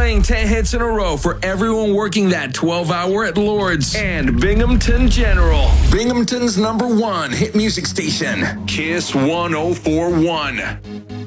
playing 10 hits in a row for everyone working that 12-hour at Lord's and Binghamton General. Binghamton's #1 hit music station. Kiss 104.1.